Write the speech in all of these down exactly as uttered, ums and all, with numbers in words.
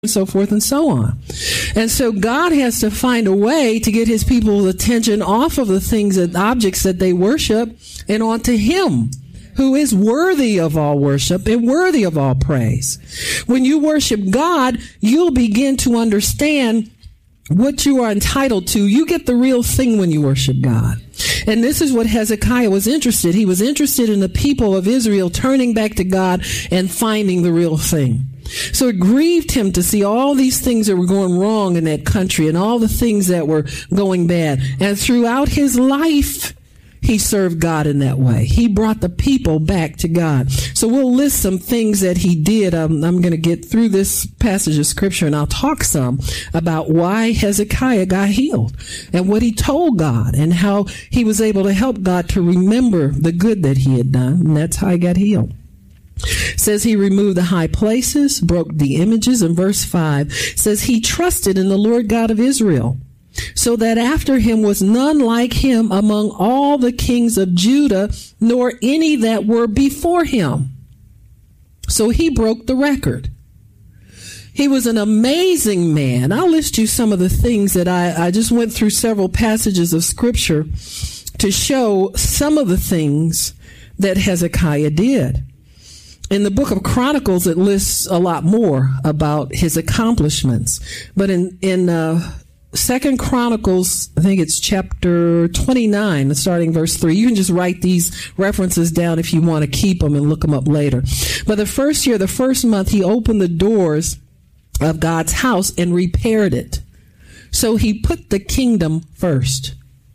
and so forth and so on. And so God has to find a way to get his people's attention off of the things and objects that they worship and onto him, who is worthy of all worship and worthy of all praise. When you worship God, you'll begin to understand what you are entitled to. You get the real thing when you worship God. And this is what Hezekiah was interested. He was interested in the people of Israel turning back to God and finding the real thing. So it grieved him to see all these things that were going wrong in that country and all the things that were going bad. And throughout his life, he served God in that way. He brought the people back to God. So we'll list some things that he did. Um, I'm going to get through this passage of scripture and I'll talk some about why Hezekiah got healed and what he told God and how he was able to help God to remember the good that he had done. And that's how he got healed. It says he removed the high places, broke the images. In verse five, it says he trusted in the Lord God of Israel, so that after him was none like him among all the kings of Judah, nor any that were before him. So he broke the record. He was an amazing man. I'll list you some of the things that I, I just went through several passages of scripture to show some of the things that Hezekiah did. In the book of Chronicles, it lists a lot more about his accomplishments. But in, in, uh, Second Chronicles, I think it's chapter twenty-nine, starting verse three. You can just write these references down if you want to keep them and look them up later. But the first year, the first month, he opened the doors of God's house and repaired it. So he put the kingdom first.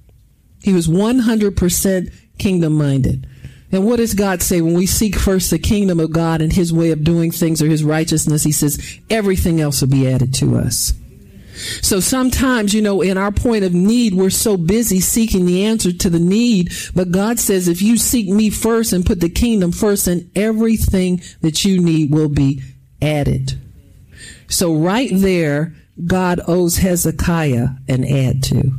He was one hundred percent kingdom-minded. And what does God say when we seek first the kingdom of God and his way of doing things or his righteousness? He says everything else will be added to us. So sometimes, you know, in our point of need, we're so busy seeking the answer to the need. But God says, if you seek me first and put the kingdom first, then everything that you need will be added. So right there, God owes Hezekiah an add to.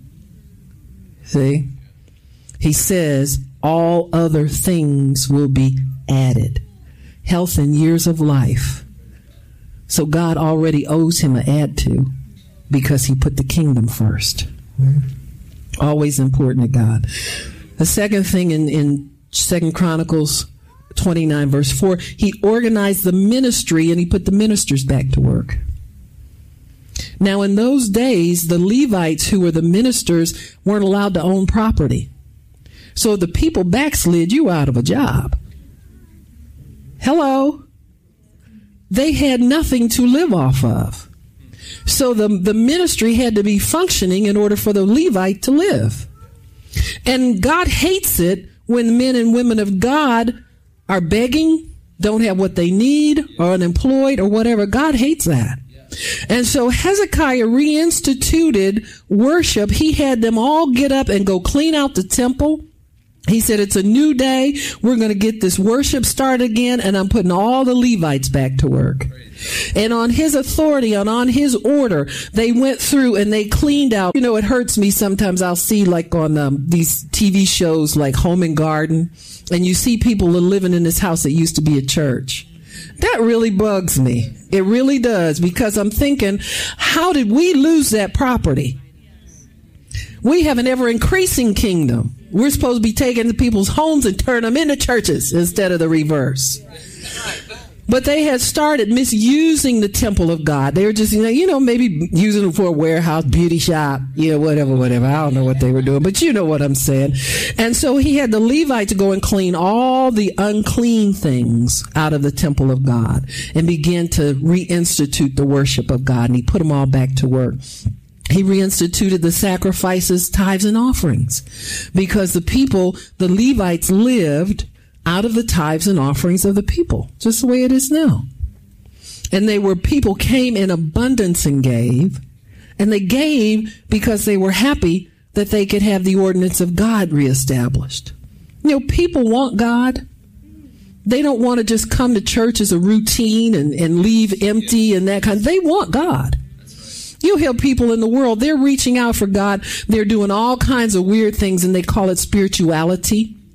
See? He says all other things will be added. Health and years of life. So God already owes him an add to, because he put the kingdom first. Always important to God. The second thing in, in Second Chronicles twenty-nine, verse four, he organized the ministry and he put the ministers back to work. Now, in those days, the Levites, who were the ministers, weren't allowed to own property. So if the people backslid, you were out of a job. Hello? They had nothing to live off of. So the, the ministry had to be functioning in order for the Levite to live. And God hates it when men and women of God are begging, don't have what they need, or unemployed, or whatever. God hates that. And so Hezekiah reinstituted worship. He had them all get up and go clean out the temple. He said, it's a new day. We're going to get this worship started again, and I'm putting all the Levites back to work. And on his authority and on his order, they went through and they cleaned out. You know, it hurts me sometimes. I'll see like on um, these T V shows like Home and Garden, and you see people living in this house that used to be a church. That really bugs me. It really does, because I'm thinking, how did we lose that property? We have an ever-increasing kingdom. We're supposed to be taking the people's homes and turn them into churches instead of the reverse. But they had started misusing the temple of God. They were just, you know, you know, maybe using it for a warehouse, beauty shop, you know, whatever, whatever. I don't know what they were doing, but you know what I'm saying. And so he had the Levites go and clean all the unclean things out of the temple of God and begin to reinstitute the worship of God. And he put them all back to work. He reinstituted the sacrifices, tithes, and offerings, because the people, the Levites, lived out of the tithes and offerings of the people, just the way it is now. And they were, people came in abundance and gave, and they gave because they were happy that they could have the ordinance of God reestablished. You know, people want God. They don't want to just come to church as a routine and, and leave empty and that kind. They want God. You hear people in the world, they're reaching out for God. They're doing all kinds of weird things, and they call it spirituality.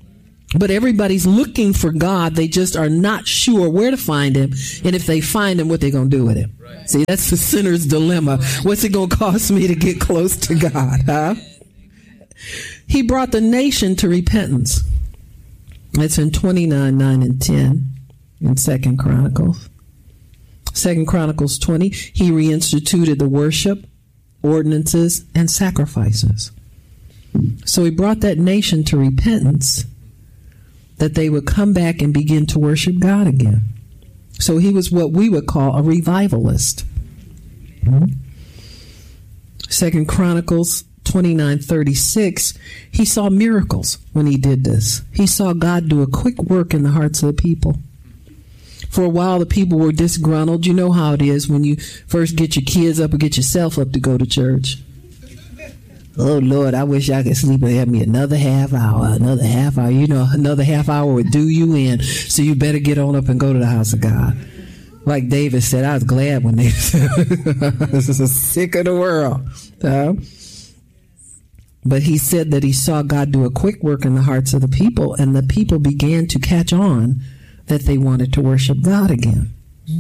But everybody's looking for God. They just are not sure where to find him. And if they find him, what they're going to do with him. Right. See, that's the sinner's dilemma. What's it going to cost me to get close to God? Huh? He brought the nation to repentance. It's in twenty-nine, nine, and ten in Second Chronicles. Second Chronicles twenty, he reinstituted the worship, ordinances, and sacrifices. So he brought that nation to repentance, that they would come back and begin to worship God again. So he was what we would call a revivalist. Mm-hmm. Second Chronicles twenty-nine thirty-six, he saw miracles when he did this. He saw God do a quick work in the hearts of the people. For a while, the people were disgruntled. You know how it is when you first get your kids up or get yourself up to go to church. Oh, Lord, I wish I could sleep and have me another half hour, another half hour. You know, another half hour would do you in, so you better get on up and go to the house of God. Like David said, I was glad when they said, this is sick of the world. Uh, but he said that he saw God do a quick work in the hearts of the people, and the people began to catch on that they wanted to worship God again.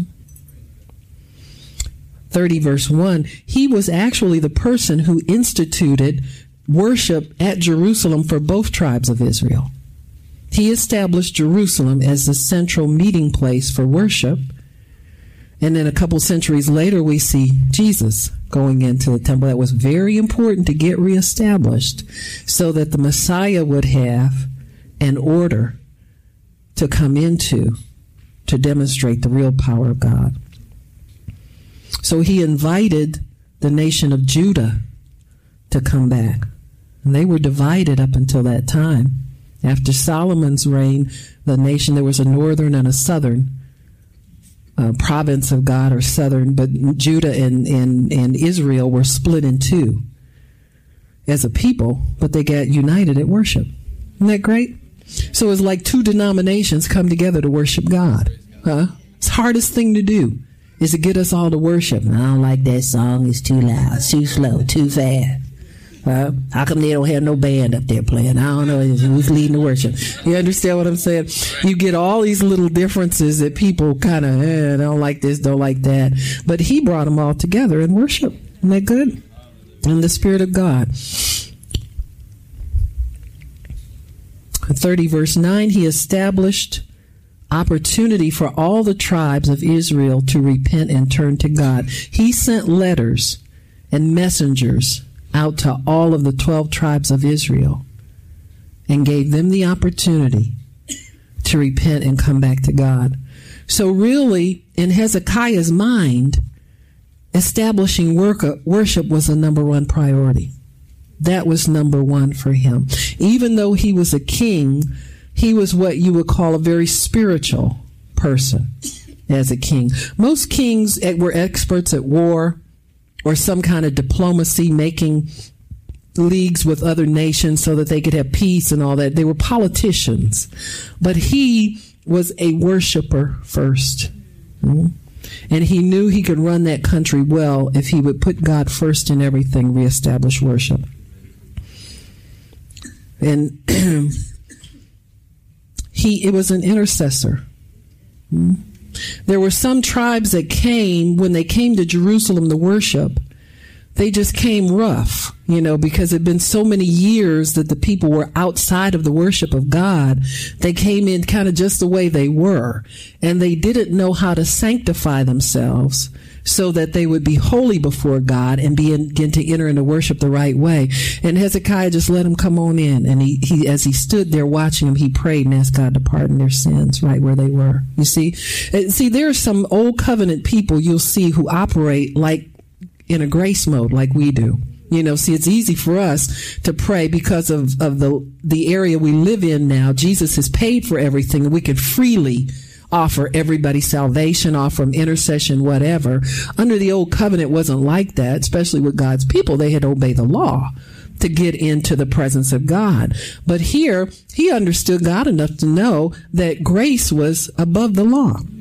thirty verse one, he was actually the person who instituted worship at Jerusalem for both tribes of Israel. He established Jerusalem as the central meeting place for worship. And then a couple centuries later, we see Jesus going into the temple. That was very important to get reestablished so that the Messiah would have an order to come into to demonstrate the real power of God. So he invited the nation of Judah to come back. And they were divided up until that time. After Solomon's reign, the nation, there was a northern and a southern uh, province of God, or southern, but Judah and, and, and Israel were split in two as a people, but they got united at worship. Isn't that great? So it's like two denominations come together to worship God. Huh? It's the hardest thing to do is to get us all to worship. I don't like that song. It's too loud, too slow, too fast. Uh, how come they don't have no band up there playing? I don't know. Who's leading the worship? You understand what I'm saying? You get all these little differences that people kind of eh, don't like this, don't like that. But he brought them all together in worship. Isn't that good? In the Spirit of God. thirty verse nine, he established opportunity for all the tribes of Israel to repent and turn to God. He sent letters and messengers out to all of the twelve tribes of Israel and gave them the opportunity to repent and come back to God. So really, in Hezekiah's mind, establishing work, worship was the number one priority. That was number one for him. Even though he was a king, he was what you would call a very spiritual person as a king. Most kings were experts at war or some kind of diplomacy, making leagues with other nations so that they could have peace and all that. They were politicians. But he was a worshiper first. Mm-hmm. And he knew he could run that country well if he would put God first in everything, reestablish worship. And he it was an intercessor. Hmm? There were some tribes that came, when they came to Jerusalem to worship, they just came rough, you know, because it had been so many years that the people were outside of the worship of God. They came in kind of just the way they were, and they didn't know how to sanctify themselves so that they would be holy before God and begin to enter into worship the right way. And Hezekiah just let them come on in. And he, he, as he stood there watching them, he prayed and asked God to pardon their sins right where they were. You see, see, there are some old covenant people you'll see who operate like in a grace mode like we do. You know, see, it's easy for us to pray because of, of the, the area we live in now. Jesus has paid for everything, and we can freely offer everybody salvation, offer them intercession, whatever. Under the old covenant, it wasn't like that, especially with God's people. They had to obey the law to get into the presence of God. But here, he understood God enough to know that grace was above the law.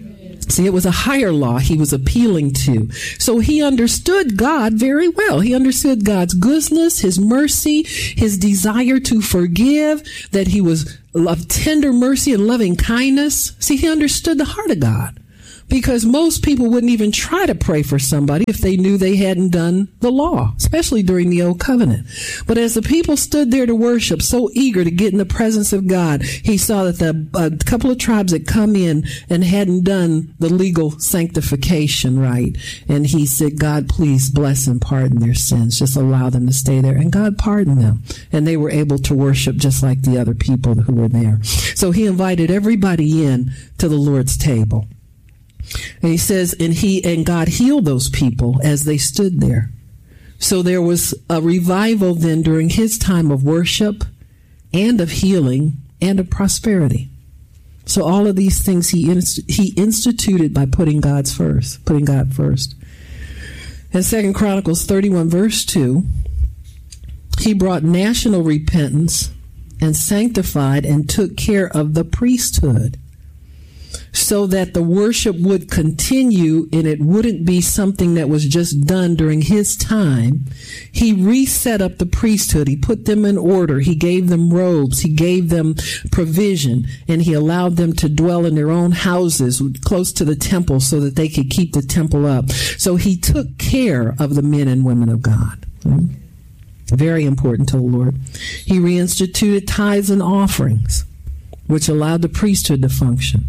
See, it was a higher law he was appealing to. So he understood God very well. He understood God's goodness, his mercy, his desire to forgive, that he was of tender mercy and loving kindness. See, he understood the heart of God, because most people wouldn't even try to pray for somebody if they knew they hadn't done the law, especially during the Old Covenant. But as the people stood there to worship, so eager to get in the presence of God, he saw that the a couple of tribes had come in and hadn't done the legal sanctification right. And he said, God, please bless and pardon their sins. Just allow them to stay there. And God pardoned them. And they were able to worship just like the other people who were there. So he invited everybody in to the Lord's table. And he says, and he and God healed those people as they stood there. So there was a revival then during his time of worship and of healing and of prosperity. So all of these things he inst- he instituted by putting God's first, putting God first. In Second Chronicles thirty-one verse two, he brought national repentance and sanctified and took care of the priesthood, so that the worship would continue and it wouldn't be something that was just done during his time. He reset up the priesthood. He put them in order. He gave them robes. He gave them provision, and he allowed them to dwell in their own houses close to the temple so that they could keep the temple up. So he took care of the men and women of God. Very important to the Lord. He reinstituted tithes and offerings, which allowed the priesthood to function.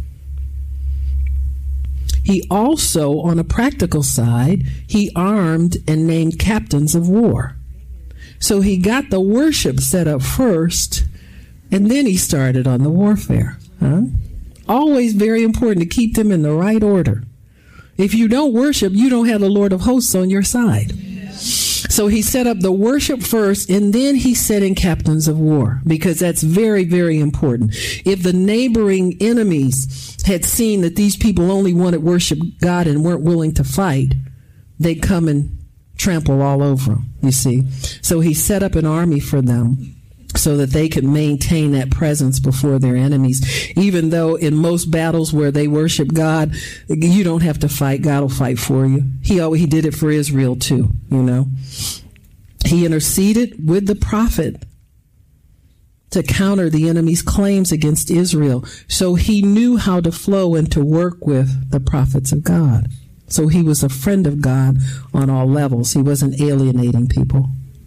He also, on a practical side, he armed and named captains of war. So he got the worship set up first, and then he started on the warfare. Huh? Always very important to keep them in the right order. If you don't worship, you don't have the Lord of hosts on your side. So he set up the worship first, and then he set in captains of war, because that's very, very important. If the neighboring enemies had seen that these people only wanted worship God and weren't willing to fight, they'd come and trample all over them, you see. So he set up an army for them so that they could maintain that presence before their enemies. Even though in most battles where they worship God, you don't have to fight. God will fight for you. He always, he did it for Israel too, you know. He interceded with the prophet to counter the enemy's claims against Israel. So he knew how to flow and to work with the prophets of God. So he was a friend of God on all levels. He wasn't alienating people.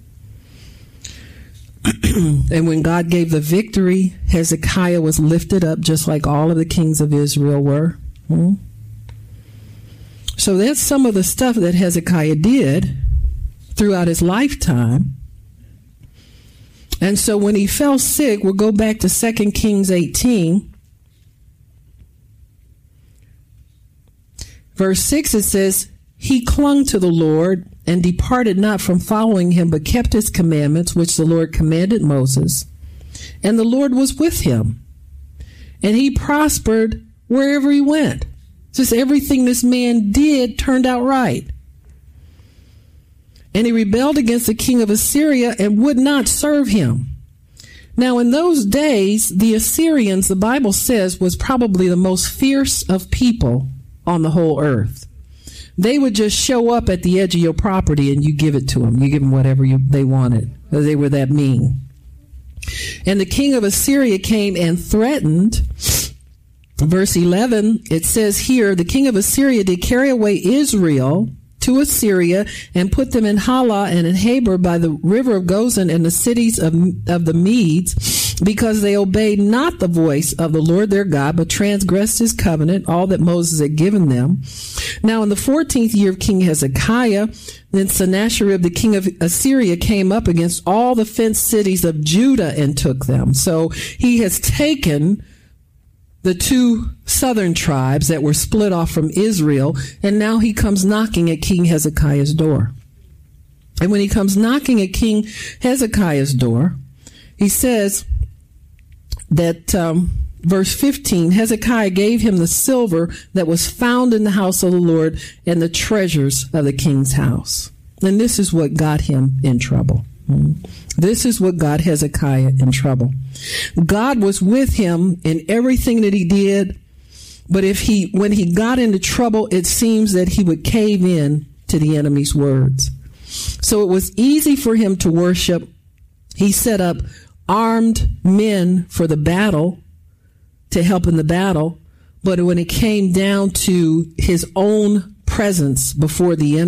And when God gave the victory, Hezekiah was lifted up just like all of the kings of Israel were. Hmm? So that's some of the stuff that Hezekiah did throughout his lifetime. And so when he fell sick, we'll go back to Second Kings eighteen. Verse six, it says, he clung to the Lord and departed not from following him, but kept his commandments, which the Lord commanded Moses. And the Lord was with him, and he prospered wherever he went. Just everything this man did turned out right. And he rebelled against the king of Assyria and would not serve him. Now, in those days, the Assyrians, the Bible says, was probably the most fierce of people on the whole earth. They would just show up at the edge of your property and you give it to them. You give them whatever you, they wanted. They were that mean. And the king of Assyria came and threatened. Verse eleven, it says here, the king of Assyria did carry away Israel to Assyria and put them in Halah and in Habor by the river of Gozan and the cities of, of the Medes, because they obeyed not the voice of the Lord their God, but transgressed his covenant, all that Moses had given them. Now in the fourteenth year of King Hezekiah, then Sennacherib, the king of Assyria, came up against all the fenced cities of Judah and took them. So he has taken the two southern tribes that were split off from Israel, and now he comes knocking at King Hezekiah's door. And when he comes knocking at King Hezekiah's door, he says that, um, verse fifteen, Hezekiah gave him the silver that was found in the house of the Lord and the treasures of the king's house. And this is what got him in trouble. This is what got Hezekiah in trouble. God was with him in everything that he did. But if he, when he got into trouble, it seems that he would cave in to the enemy's words. So it was easy for him to worship. He set up armed men for the battle, to help in the battle. But when it came down to his own presence before the enemy,